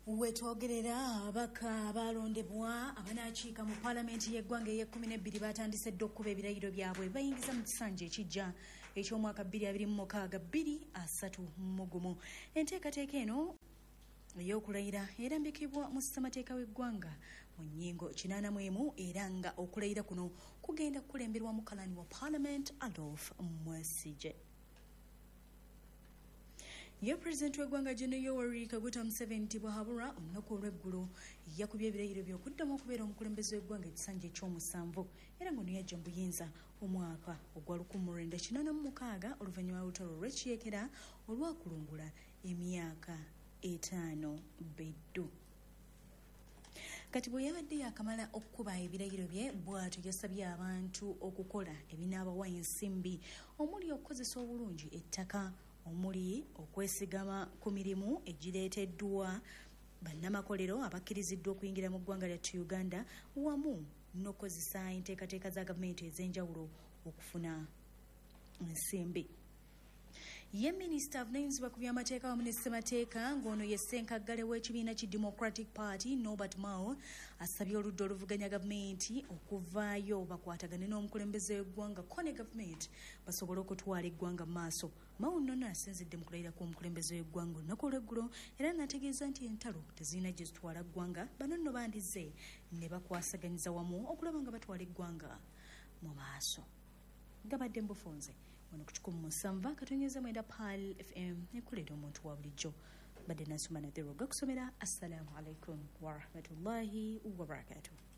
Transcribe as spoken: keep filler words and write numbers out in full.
Wetwogerera abaka abalondebwa abanakiika mu paalamenti y'eggwanga ey'ekkumi n'ebbiri batandise dda okukuba ebirayiro byabwe bayingiza mu kisanja ekijja eky'omwaka bbiri abiri mu mukaaga bbiri asatu mu gumu. Enteekateeka eno ey'okulayira erambikibwa mu ssemateeka w'eggwanga mu nnyingo kinaana mu emu era nga okulayira kuno kugenda kukulemberwa mu kalani wa paalamenti Adolf Mwesigye. Ye President w'eggwanga Gen. Yoweri Kaguta Museveni bwahabulwa olunaku olw'eggulo yakubye ebirayiro by'okuddamu okubeera omukulembeze w'eggwanga ekisanja eky'omusanvu era ng'ono yajja mu buyinza omwaka ogwa lukumi mu lwenda kinaana mu mukaaga oluvannyuma lw'olutalo olw'ekiyeekera olwakulungula emyaka etaano beddu. Kati bwe yabadde yakamala okukuba ebirayiro bye bw'atyo yasabye abantu okukola ebinaabawa ensimbi omuli okukozesa obulungi ettaka omuli okwesigama ku mirimu egireeteddwa bannamakolero abakkiriziddwa okuyingira mu ggwanga lyattu Uganda wamu n'okozesa enteekateeka za gavumenti ez'enjawulo okufuna ensimbi. Ye minisita avunaanyizibwa ku by'amateeka wamu ne ssemateeka ng'ono ye ssenkaggale w'ekibiina ki Democratic Party Norbert Mao asabye oludda oluvuganya gavumenti okuvaayo bakwatagane n'omukulembeze w'eggwanga ko ne gavumenti basobole okutwala eggwanga mu maaso. Mao nno asinzidde mu kulayira kw'omukulembeze w'eggwanga olunaku olw'eggulo era n'ategeeza nti entalo tezirina gye zitwala ggwanga bano nno bandize ne bakwasaganyiza wamu okulaba nga batwala eggwanga mu maaso. Gabadde mbufunze wano ku kikumi mu musanvu katonyeza mwenda Pal F M ekuleeta omuntu wa bulijjo badde nansoma nathero gakusomera. Assalamu alaikum warahmatullahi wabarakatuh.